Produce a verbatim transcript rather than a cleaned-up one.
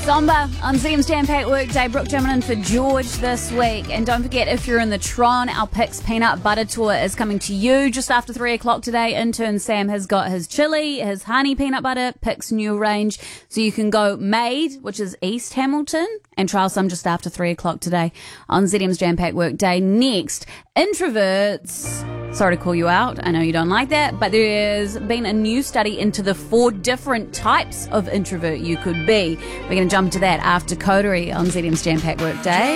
Somber on Z M's Jam Packed Workday. Brooke jumping in for George this week. And don't forget, if you're in the Tron, our Pix Peanut Butter Tour is coming to you just after three o'clock today. Intern Sam has got his chili, his honey peanut butter, Pix new range. So you can go Made, which is East Hamilton, and trial some just after three o'clock today on Z M's Jam Packed Workday. Next, introverts. Sorry to call you out. I know you don't like that, but there's been a new study into the four different types of introvert you could be. We're going to jump into that after Coterie on Z M's Jam Packed Workday.